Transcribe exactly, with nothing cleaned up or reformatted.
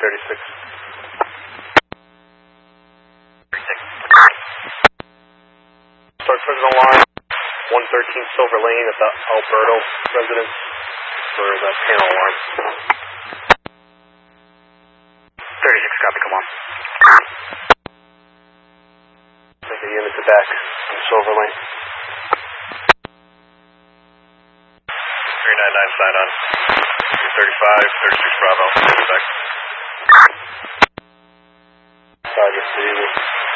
thirty-six. Start present alarm, one thirteen Silver Lane at the Alberto residence for the panel alarm. thirty-six, copy, come on. Take the unit to back on Silver Lane. three nine nine, sign on. three thirty-five, thirty-six Bravo, back. Roger, see you.